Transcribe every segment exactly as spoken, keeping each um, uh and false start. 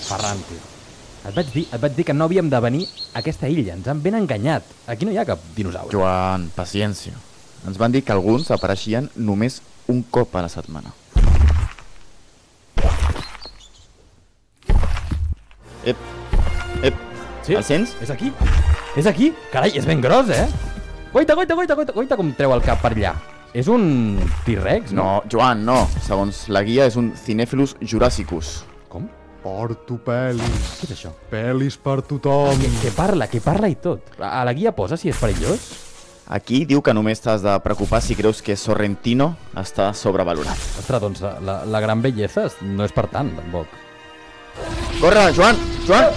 Ferran, tio. Et vaig dir, et vaig dir que no havíem de venir a aquesta illa. Ens han ben enganyat. Aquí no hi ha cap dinosaure. Joan, paciència. Ens van dir que alguns apareixien només un cop a la setmana. Ep, ep, Sí? el sents? És aquí? És aquí? Carai, és ben gros, eh? Goita, goita, goita, goita, goita com treu el cap per allà. És un T-Rex, no? No, Joan, no. Segons la guia és un Cinephilus jurassicus. Com? Porto pel·lis. Què és això? Pel·lis per tothom. Que, que parla, que parla i tot. A la guia posa si és perillós? Aquí diu que només t'has de preocupar si creus que Sorrentino està sobrevalorat. Ostres, doncs la, la gran bellesa no és per tant, tampoc. Corre, Joan! Joan!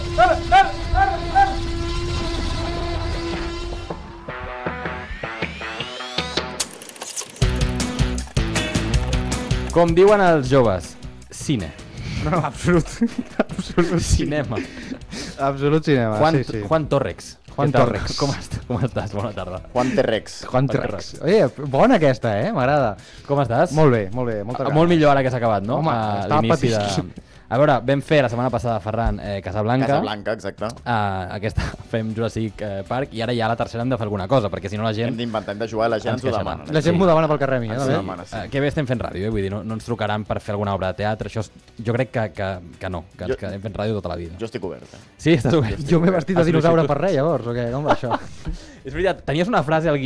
Com diuen els joves, cine. No, no, absolut. Absolut Cinema. Absolut cinema, Juan, sí, sí. Juan Torrex. Juan Què tal? Torrex. Com, est com estàs? Bona tarda. Juan T-Rex. Juan T-Rex. Oye, bona aquesta, eh? M'agrada. Com estàs? Molt bé, molt bé. Moltes Ah, molt millor ara que s'ha acabat, no? Home, A estava l'inici patíssim. A veure, vam fer la setmana passada, Ferran, eh, Casablanca. Casablanca, exacte. Uh, aquesta fem Jurassic eh, Park i ara ja a la tercera hem de fer alguna cosa, perquè si no la gent... Hem d'inventar, hem de jugar, la gent Ens ens ho queixarà. demana. La gent Sí. m'ho demana pel carrer a mi, eh? Ens ho també? demana, sí. Uh, que bé estem fent ràdio, eh? Vull dir, no, no ens trucaran per fer alguna obra de teatre, això és, jo crec que, que, que no, que, Jo- que hem fet ràdio tota la vida. Jo estic obert, eh? Sí, estàs obert? Jo m'he vestit de Has dinosaure sol·licitud. per res, llavors, o què? Com va això? És veritat, tenies una frase al guió